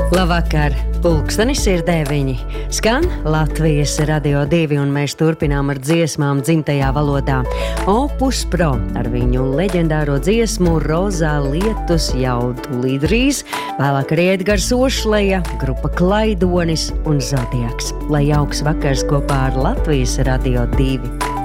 Labvakar! Pulkstenis ir 9. Skan Latvijas Radio 2 un mēs turpinām ar dziesmām dzimtajā valodā. Opus Pro ar viņu leģendāro dziesmu Rozā lietus jau tūlīt drīz, vēlāk arī Edgars Ošleja, grupa Klaidonis un Zodiaks. Lai jauks vakars kopā ar Latvijas Radio 2.